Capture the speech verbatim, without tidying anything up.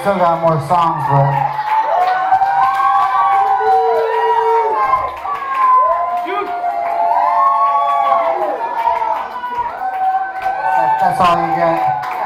still got more songs, but that, that's all you get.